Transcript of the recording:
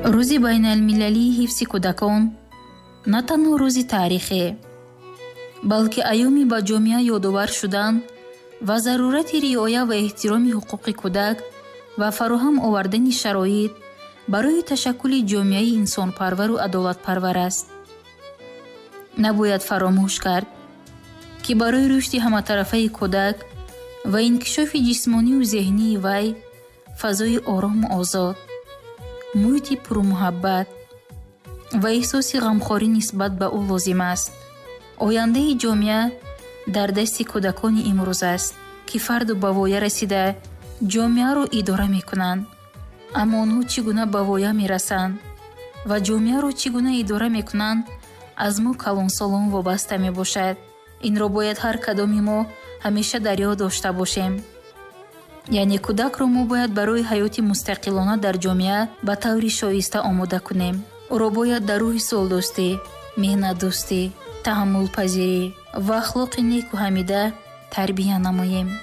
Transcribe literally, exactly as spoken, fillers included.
рӯзи байналмилалии ҳифзи кӯдакон на танҳо рӯзи таърихе, балки айёми ба ҷомеа ёдовар шудан ва зарурати риоя ва эҳтироми ҳуқуқи кӯдак ва фароҳам овардани шароит барои ташаккули ҷомеаи инсонпарвару адолатпарвар аст. Набояд фаромӯш кард, ки барои рушди ҳаматарафаи кӯдак ва инкишофи ҷисмонию зеҳнии вай фазои орому озод, муҳити пурмуҳаббат ва эҳсоси ғамхорӣ нисбат ба ӯ лозим аст. ояндаи ҷомеа дар дасти кӯдакони имрӯз аст, ки фарду ба воя расида ҷомеаро идора мекунанд. аммо онҳо чӣ гуна ба воя мерасанд ва ҷомеаро чӣ гуна идора мекунанд аз мо калонсолон вобаста мебошад. инро бояд ҳар кадоми мо ҳамеша дар ёд дошта бошем. яъне кӯдакро мо бояд барои ҳаёти мустақилона дар ҷомеа ба таври шоиста омода кунем. ӯро бояд дар рӯҳи солдӯстӣ, меҳнатдӯстӣ, таҳаммулпазирӣ ва ахлоқи неку ҳамида тарбия намоем.